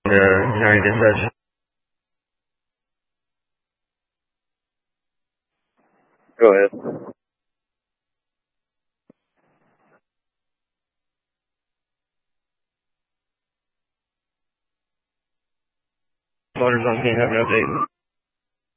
让一点再吃。Go ahead. Motor's on, can't have an update.